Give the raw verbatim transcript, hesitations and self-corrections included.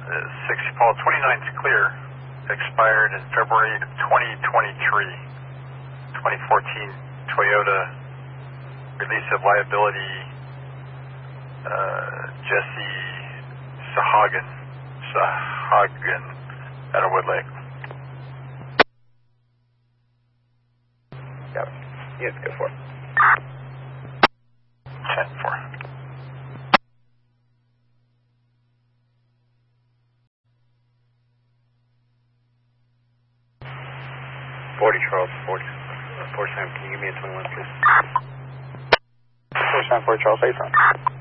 sixty Paul, twenty-nine's clear. Expired in February of twenty twenty-three. twenty fourteen Toyota release of liability. Uh, Jesse Sahagan. Sahagan out of Wood Lake. Got it. Yes, go for it. ten four. forty Charles, forty. forty-seven, can you give me a twenty-one, please? forty-seven, forty Charles, eight.